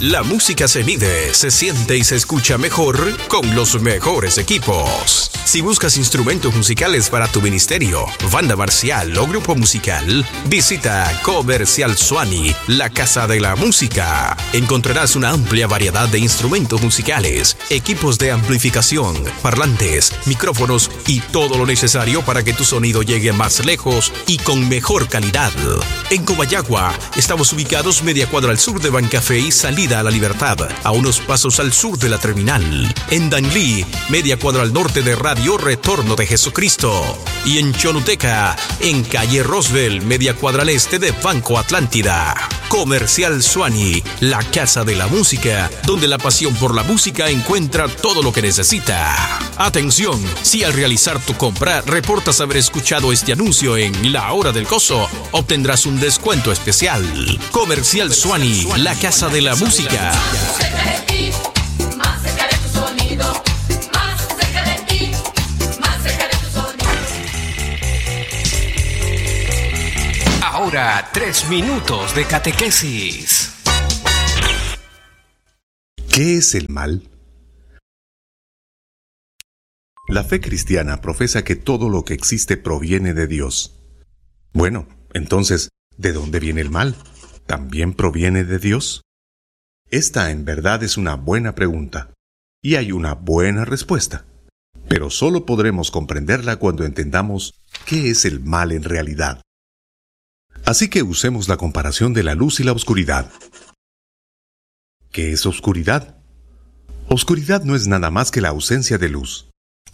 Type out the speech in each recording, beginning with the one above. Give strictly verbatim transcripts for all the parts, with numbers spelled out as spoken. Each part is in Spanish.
La música se mide, se siente y se escucha mejor con los mejores equipos. Si buscas instrumentos musicales para tu ministerio, banda marcial o grupo musical, visita Comercial Suani, la casa de la música. Encontrarás una amplia variedad de instrumentos musicales, equipos de amplificación, parlantes, micrófonos y todo lo necesario para que tu sonido llegue más lejos y con mejor calidad. En Comayagua, estamos ubicados media cuadra al sur de Bancafé y salida a La Libertad, a unos pasos al sur de la terminal. En Danlí, media cuadra al norte de Radio Retorno de Jesucristo. Y en Choluteca, en calle Roswell, media cuadra al este de Banco Atlántida. Comercial Suani, la casa de la música, donde la pasión por la música encuentra todo lo que necesita. Atención, si al realizar tu compra reportas haber escuchado este anuncio en La Hora del Gozo, obtendrás un descuento especial. Comercial Suani, la casa de la música. Ahora, tres minutos de catequesis. ¿Qué es el mal? La fe cristiana profesa que todo lo que existe proviene de Dios. Bueno, entonces, ¿de dónde viene el mal? ¿También proviene de Dios? Esta en verdad es una buena pregunta, y hay una buena respuesta, pero solo podremos comprenderla cuando entendamos qué es el mal en realidad. Así que usemos la comparación de la luz y la oscuridad. ¿Qué es oscuridad? Oscuridad no es nada más que la ausencia de luz.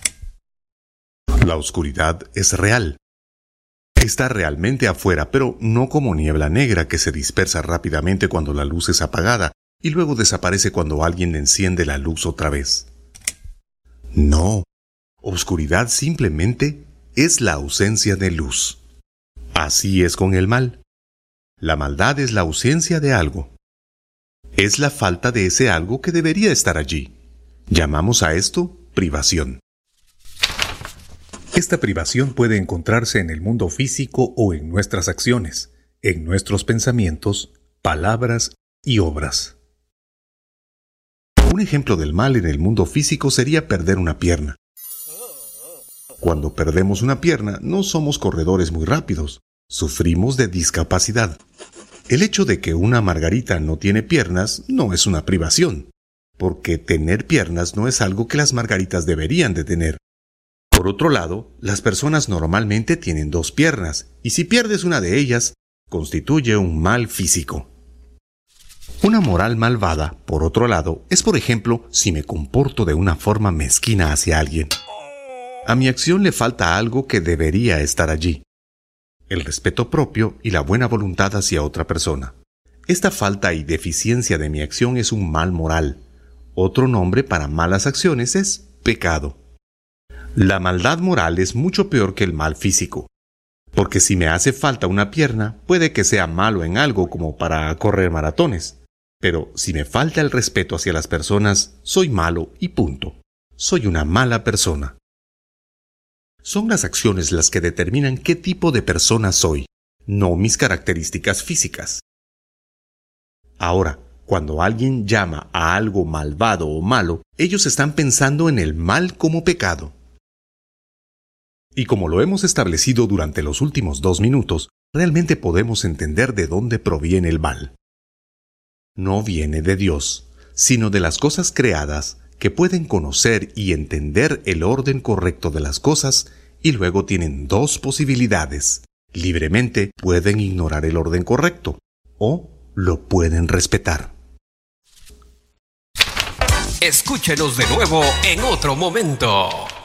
La oscuridad es real. Está realmente afuera, pero no como niebla negra que se dispersa rápidamente cuando la luz es apagada y luego desaparece cuando alguien enciende la luz otra vez. No, oscuridad simplemente es la ausencia de luz. Así es con el mal. La maldad es la ausencia de algo. Es la falta de ese algo que debería estar allí. Llamamos a esto privación. Esta privación puede encontrarse en el mundo físico o en nuestras acciones, en nuestros pensamientos, palabras y obras. Un ejemplo del mal en el mundo físico sería perder una pierna. Cuando perdemos una pierna, no somos corredores muy rápidos. Sufrimos de discapacidad. El hecho de que una margarita no tiene piernas no es una privación, porque tener piernas no es algo que las margaritas deberían de tener. Por otro lado, las personas normalmente tienen dos piernas, y si pierdes una de ellas, constituye un mal físico. Una moral malvada, por otro lado, es por ejemplo si me comporto de una forma mezquina hacia alguien. A mi acción le falta algo que debería estar allí: el respeto propio y la buena voluntad hacia otra persona. Esta falta y deficiencia de mi acción es un mal moral. Otro nombre para malas acciones es pecado. La maldad moral es mucho peor que el mal físico, porque si me hace falta una pierna, puede que sea malo en algo como para correr maratones, pero si me falta el respeto hacia las personas, soy malo y punto. Soy una mala persona. Son las acciones las que determinan qué tipo de persona soy, no mis características físicas. Ahora, cuando alguien llama a algo malvado o malo, ellos están pensando en el mal como pecado. Y como lo hemos establecido durante los últimos dos minutos, realmente podemos entender de dónde proviene el mal. No viene de Dios, sino de las cosas creadas que pueden conocer y entender el orden correcto de las cosas y luego tienen dos posibilidades. Libremente pueden ignorar el orden correcto o lo pueden respetar. Escúchenos de nuevo en otro momento.